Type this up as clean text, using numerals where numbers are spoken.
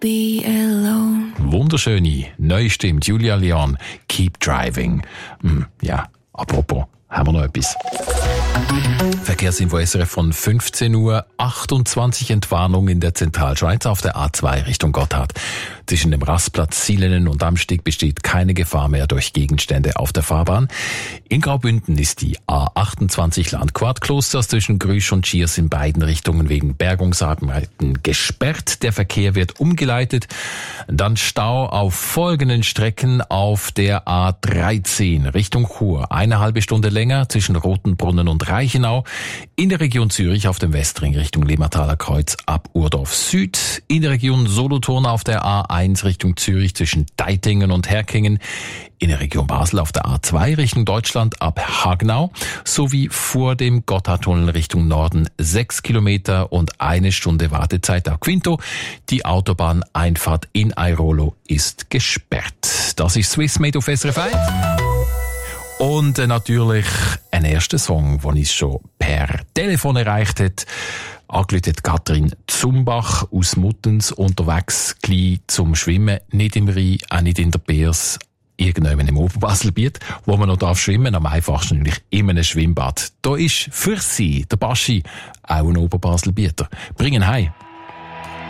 be alone. Wunderschöne, neu stimmt Julia Leon, Keep Driving. Ja, apropos, haben wir noch etwas? Verkehrsinfo SRF von 15 Uhr, 28 Entwarnung in der Zentralschweiz auf der A2 Richtung Gotthard. Zwischen dem Rastplatz Silenen und Amsteg besteht keine Gefahr mehr durch Gegenstände auf der Fahrbahn. In Graubünden ist die A28 Landquart-Klosters zwischen Grüsch und Schiers in beiden Richtungen wegen Bergungsarbeiten gesperrt. Der Verkehr wird umgeleitet. Dann Stau auf folgenden Strecken auf der A13 Richtung Chur. Eine halbe Stunde länger zwischen Rotenbrunnen und Reichenau. In der Region Zürich auf dem Westring Richtung Limmertaler Kreuz ab Urdorf Süd. In der Region Solothurn auf der A1 Richtung Zürich zwischen Deitingen und Herkingen. In der Region Basel auf der A2 Richtung Deutschland ab Hagenau. Sowie vor dem Gotthardtunnel Richtung Norden 6 Kilometer und 1 Stunde Wartezeit auf Quinto. Die Autobahneinfahrt in Airolo ist gesperrt. Das ist Swiss Made auf SRF 1. Und natürlich ein erster Song, den uns schon per Telefon erreicht hat. Angerufen Katrin Zumbach aus Muttens, unterwegs gleich zum Schwimmen, nicht im Rhein, auch nicht in der Beers, irgendwann im Oberbaselbiet, wo man noch schwimmen darf, am einfachsten natürlich in einem Schwimmbad. Da ist für Sie, der Baschi, auch ein Oberbaselbieter. Bringen heim.